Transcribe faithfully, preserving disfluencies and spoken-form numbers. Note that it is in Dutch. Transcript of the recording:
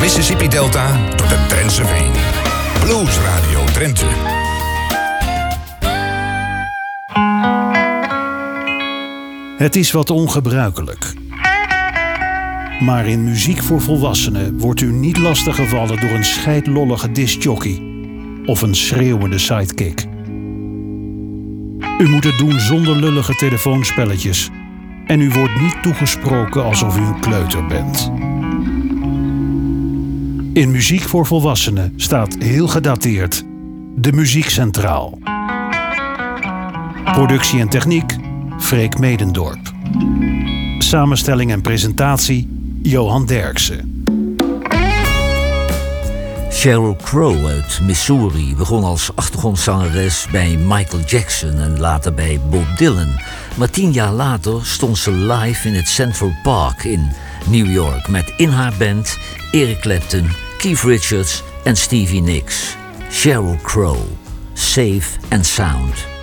Mississippi Delta tot de Drentse Veen. Blues Radio Drenthe. Het is wat ongebruikelijk. Maar in Muziek voor Volwassenen wordt u niet lastiggevallen door een scheidlollige discjockey of een schreeuwende sidekick. U moet het doen zonder lullige telefoonspelletjes en u wordt niet toegesproken alsof u een kleuter bent. In Muziek voor Volwassenen staat heel gedateerd de Muziek Centraal. Productie en techniek Freek Medendorp. Samenstelling en presentatie Johan Derksen. Sheryl Crow uit Missouri begon als achtergrondzangeres bij Michael Jackson en later bij Bob Dylan. Maar tien jaar later stond ze live in het Central Park in New York met in haar band Eric Clapton, Keith Richards en Stevie Nicks. Sheryl Crow, Safe and Sound.